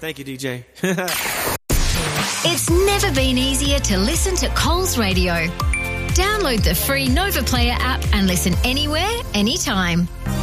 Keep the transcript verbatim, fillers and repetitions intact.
Thank you, D J. It's never been easier to listen to Coles Radio. Download the free Nova Player app and listen anywhere, anytime.